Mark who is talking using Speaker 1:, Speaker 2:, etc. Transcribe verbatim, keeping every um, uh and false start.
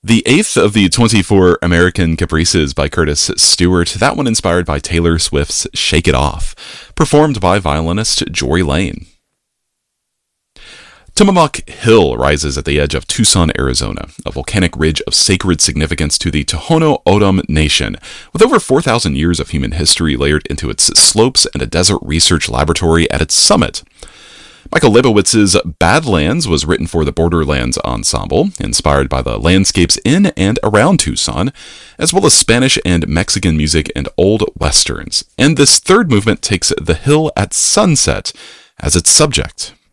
Speaker 1: The eighth of the twenty-four American Caprices by Curtis Stewart, that one inspired by Taylor Swift's Shake It Off, performed by violinist Jory Lane. Tillamook Hill rises at the edge of Tucson, Arizona, a volcanic ridge of sacred significance to the Tohono O'odham Nation, with over four thousand years of human history layered into its slopes and a desert research laboratory at its summit. Michael Leibowitz's Badlands was written for the Borderlands Ensemble, inspired by the landscapes in and around Tucson, as well as Spanish and Mexican music and old westerns. And this third movement takes the hill at sunset as its subject.